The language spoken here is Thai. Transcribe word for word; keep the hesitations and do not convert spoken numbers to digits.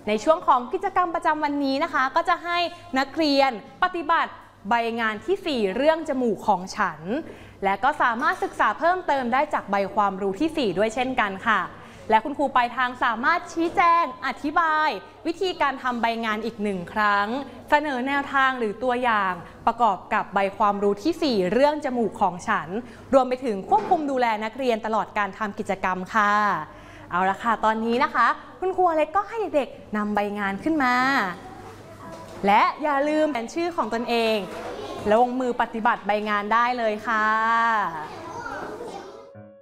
ในช่วงของกิจกรรมประจำวันนี้นะคะก็จะให้นักเรียนปฏิบัติใบงานที่สี่เรื่องจมูกของฉันและก็สามารถศึกษาเพิ่มเติมได้จากใบความรู้ที่สี่ด้วยเช่นกันค่ะและคุณครูปลายทางสามารถชี้แจงอธิบายวิธีการทำใบงานอีกหนึ่งครั้งเสนอแนวทางหรือตัวอย่างประกอบกับใบความรู้ที่สี่เรื่องจมูกของฉันรวมไปถึงควบคุมดูแลนักเรียนตลอดการทำกิจกรรมค่ะเอาละค่ะตอนนี้นะคะคุณครูเล็กก็ให้เด็กๆนำใบงานขึ้นมาและอย่าลืมแทนชื่อของตนเองแล้วลงมือปฏิบัติใบงานได้เลยค่ะ